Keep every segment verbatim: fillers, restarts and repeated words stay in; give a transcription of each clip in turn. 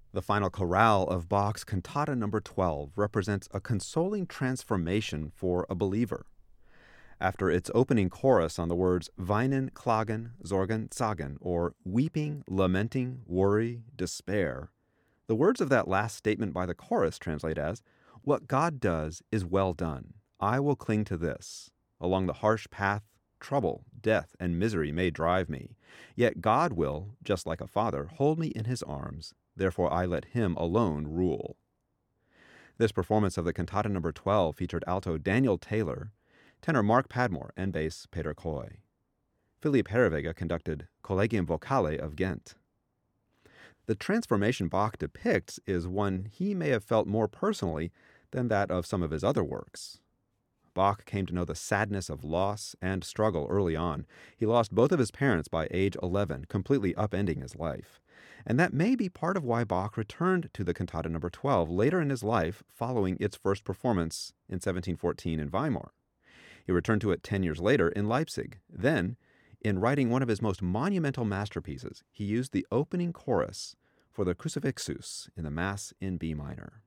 The final chorale of Bach's Cantata number twelve represents a consoling transformation for a believer. After its opening chorus on the words weinen, klagen, sorgen, zagen, or weeping, lamenting, worry, despair, the words of that last statement by the chorus translate as, "What God does is well done. I will cling to this. Along the harsh path, trouble, death, and misery may drive me. Yet God will, just like a father, hold me in his arms. Therefore I let him alone rule." This performance of the Cantata number twelve featured alto Daniel Taylor, tenor Mark Padmore, and bass Peter Coy. Philippe Herreweghe conducted Collegium Vocale of Ghent. The transformation Bach depicts is one he may have felt more personally than that of some of his other works. Bach came to know the sadness of loss and struggle early on. He lost both of his parents by age eleven, completely upending his life. And that may be part of why Bach returned to the Cantata number twelve later in his life following its first performance in seventeen fourteen in Weimar. He returned to it ten years later in Leipzig. Then, in writing one of his most monumental masterpieces, he used the opening chorus for the Crucifixus in the Mass in B minor.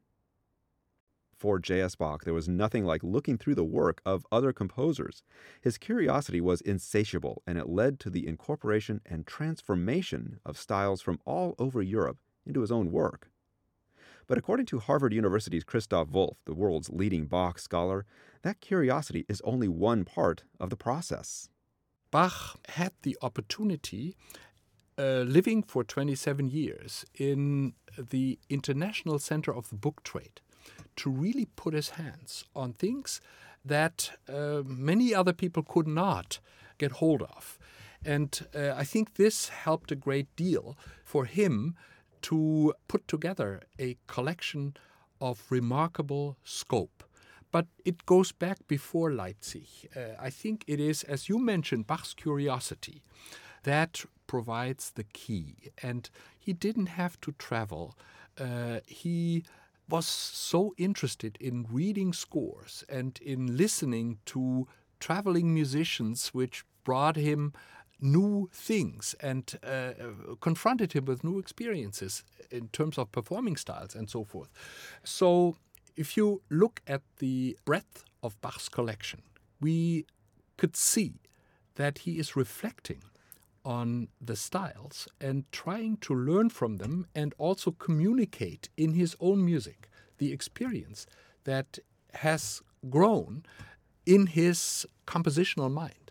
For J S. Bach, there was nothing like looking through the work of other composers. His curiosity was insatiable, and it led to the incorporation and transformation of styles from all over Europe into his own work. But according to Harvard University's Christoph Wolff, the world's leading Bach scholar, that curiosity is only one part of the process. Bach had the opportunity, uh, living for twenty-seven years in the International Center of the Book Trade, to really put his hands on things that uh, many other people could not get hold of. And uh, I think this helped a great deal for him to put together a collection of remarkable scope. But it goes back before Leipzig. Uh, I think it is, as you mentioned, Bach's curiosity that provides the key. And he didn't have to travel. Uh, he was so interested in reading scores and in listening to traveling musicians, which brought him new things and uh, confronted him with new experiences in terms of performing styles and so forth. So if you look at the breadth of Bach's collection, we could see that he is reflecting on the styles and trying to learn from them and also communicate in his own music the experience that has grown in his compositional mind.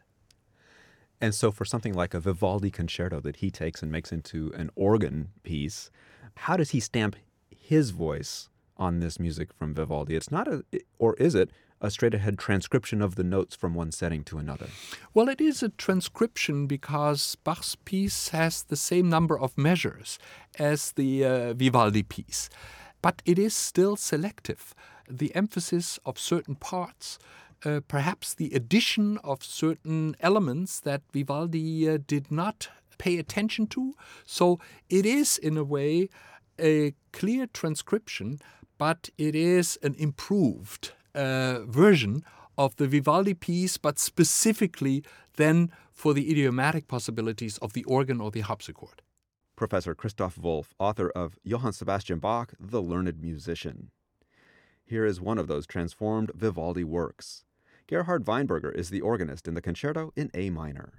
And so for something like a Vivaldi concerto that he takes and makes into an organ piece, how does he stamp his voice on this music from Vivaldi? It's not a, or is it, a straight-ahead transcription of the notes from one setting to another? Well, it is a transcription because Bach's piece has the same number of measures as the uh, Vivaldi piece. But it is still selective. The emphasis of certain parts, uh, perhaps the addition of certain elements that Vivaldi uh, did not pay attention to. So it is, in a way, a clear transcription, but it is an improved uh, version of the Vivaldi piece, but specifically then for the idiomatic possibilities of the organ or the harpsichord. Professor Christoph Wolff, author of Johann Sebastian Bach, The Learned Musician. Here is one of those transformed Vivaldi works. Gerhard Weinberger is the organist in the concerto in A minor.